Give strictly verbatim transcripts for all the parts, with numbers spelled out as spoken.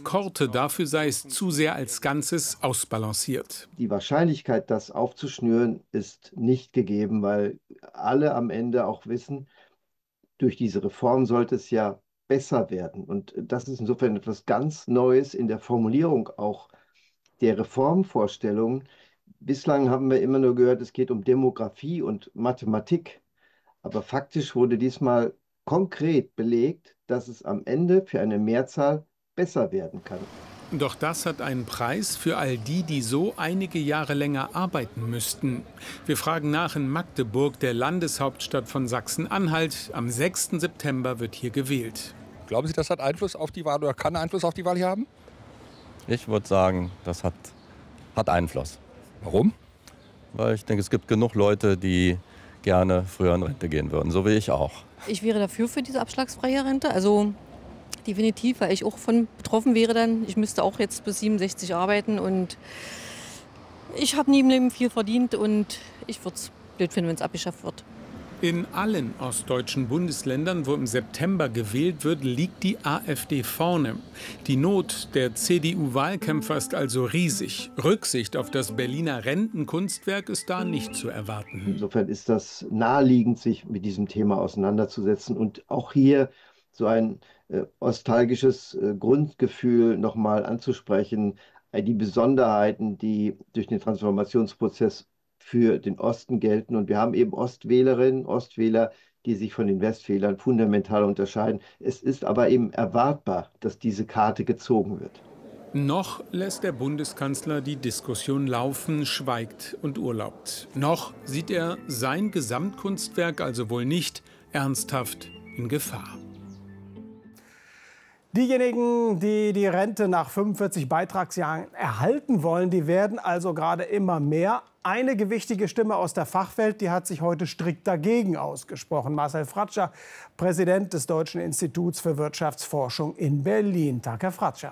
Korte, dafür sei es zu sehr als Ganzes ausbalanciert. Die Wahrscheinlichkeit, das aufzuschnüren, ist nicht gegeben, weil alle am Ende auch wissen, durch diese Reform sollte es ja besser werden. Und das ist insofern etwas ganz Neues in der Formulierung auch der Reformvorstellungen. Bislang haben wir immer nur gehört, es geht um Demografie und Mathematik. Aber faktisch wurde diesmal konkret belegt, dass es am Ende für eine Mehrzahl besser werden kann. Doch das hat einen Preis für all die, die so einige Jahre länger arbeiten müssten. Wir fragen nach in Magdeburg, der Landeshauptstadt von Sachsen-Anhalt. Am sechsten September wird hier gewählt. Glauben Sie, das hat Einfluss auf die Wahl oder kann Einfluss auf die Wahl hier haben? Ich würde sagen, das hat, hat Einfluss. Warum? Weil ich denke, es gibt genug Leute, die gerne früher in Rente gehen würden, so wie ich auch. Ich wäre dafür für diese abschlagsfreie Rente, also definitiv, weil ich auch von betroffen wäre dann. Ich müsste auch jetzt bis siebenundsechzig arbeiten und ich habe nie im Leben viel verdient und ich würde es blöd finden, wenn es abgeschafft wird. In allen ostdeutschen Bundesländern, wo im September gewählt wird, liegt die AfD vorne. Die Not der C D U-Wahlkämpfer ist also riesig. Rücksicht auf das Berliner Rentenkunstwerk ist da nicht zu erwarten. Insofern ist das naheliegend, sich mit diesem Thema auseinanderzusetzen und auch hier so ein äh, nostalgisches äh, Grundgefühl nochmal anzusprechen, äh, die Besonderheiten, die durch den Transformationsprozess für den Osten gelten. Und wir haben eben Ostwählerinnen, Ostwähler, die sich von den Westwählern fundamental unterscheiden. Es ist aber eben erwartbar, dass diese Karte gezogen wird. Noch lässt der Bundeskanzler die Diskussion laufen, schweigt und urlaubt. Noch sieht er sein Gesamtkunstwerk also wohl nicht ernsthaft in Gefahr. Diejenigen, die die Rente nach fünfundvierzig Beitragsjahren erhalten wollen, die werden also gerade immer mehr. Eine gewichtige Stimme aus der Fachwelt, die hat sich heute strikt dagegen ausgesprochen. Marcel Fratscher, Präsident des Deutschen Instituts für Wirtschaftsforschung in Berlin. Tag, Herr Fratscher.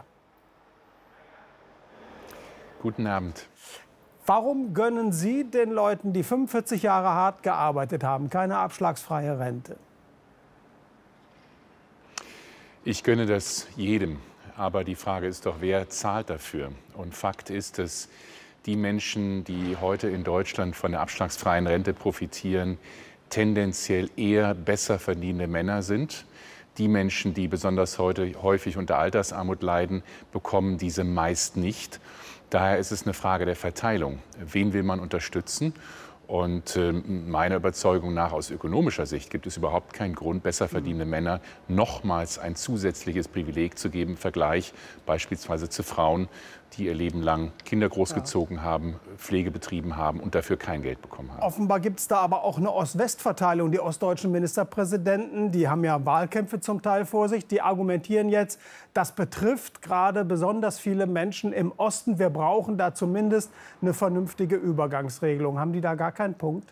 Guten Abend. Warum gönnen Sie den Leuten, die fünfundvierzig Jahre hart gearbeitet haben, keine abschlagsfreie Rente? Ich gönne das jedem. Aber die Frage ist doch, wer zahlt dafür? Und Fakt ist, dass die Menschen, die heute in Deutschland von der abschlagsfreien Rente profitieren, tendenziell eher besser verdienende Männer sind. Die Menschen, die besonders heute häufig unter Altersarmut leiden, bekommen diese meist nicht. Daher ist es eine Frage der Verteilung. Wen will man unterstützen? Und äh, meiner Überzeugung nach, aus ökonomischer Sicht, gibt es überhaupt keinen Grund, besser verdienende Männer nochmals ein zusätzliches Privileg zu geben, im Vergleich beispielsweise zu Frauen, die ihr Leben lang Kinder großgezogen ja. haben, Pflege betrieben haben und dafür kein Geld bekommen haben. Offenbar gibt es da aber auch eine Ost-West-Verteilung. Die ostdeutschen Ministerpräsidenten, die haben ja Wahlkämpfe zum Teil vor sich, die argumentieren jetzt, das betrifft gerade besonders viele Menschen im Osten. Wir brauchen da zumindest eine vernünftige Übergangsregelung. Haben die da gar keinen Punkt?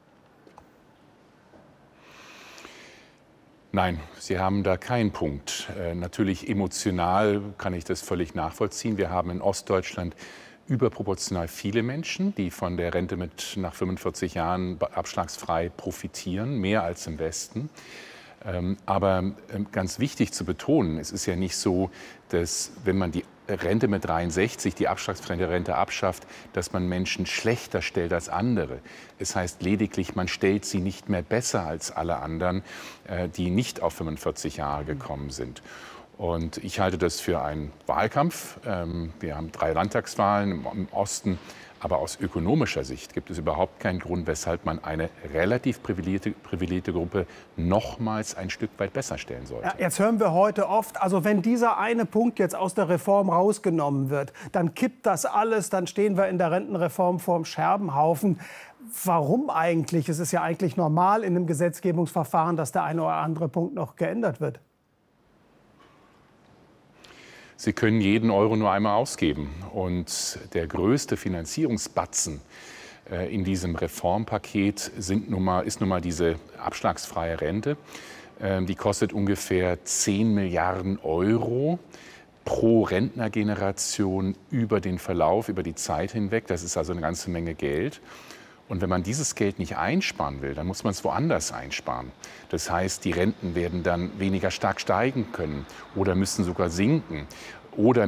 Nein, Sie haben da keinen Punkt. Äh, natürlich emotional kann ich das völlig nachvollziehen. Wir haben in Ostdeutschland überproportional viele Menschen, die von der Rente mit nach fünfundvierzig Jahren abschlagsfrei profitieren, mehr als im Westen. Ähm, aber ähm, ganz wichtig zu betonen, es ist ja nicht so, dass wenn man die Rente mit dreiundsechzig, die abschlagsfreie Rente abschafft, dass man Menschen schlechter stellt als andere. Es heißt lediglich, man stellt sie nicht mehr besser als alle anderen, äh, die nicht auf fünfundvierzig Jahre gekommen sind. Und ich halte das für einen Wahlkampf. Ähm, wir haben drei Landtagswahlen im, im Osten. Aber aus ökonomischer Sicht gibt es überhaupt keinen Grund, weshalb man eine relativ privilegierte, privilegierte Gruppe nochmals ein Stück weit besser stellen sollte. Ja, jetzt hören wir heute oft, also wenn dieser eine Punkt jetzt aus der Reform rausgenommen wird, dann kippt das alles, dann stehen wir in der Rentenreform vorm Scherbenhaufen. Warum eigentlich? Es ist ja eigentlich normal in einem Gesetzgebungsverfahren, dass der eine oder andere Punkt noch geändert wird. Sie können jeden Euro nur einmal ausgeben. Und der größte Finanzierungsbatzen äh, in diesem Reformpaket sind nun mal, ist nun mal diese abschlagsfreie Rente. Ähm, die kostet ungefähr zehn Milliarden Euro pro Rentnergeneration über den Verlauf, über die Zeit hinweg. Das ist also eine ganze Menge Geld. Und wenn man dieses Geld nicht einsparen will, dann muss man es woanders einsparen. Das heißt, die Renten werden dann weniger stark steigen können oder müssen sogar sinken. Oder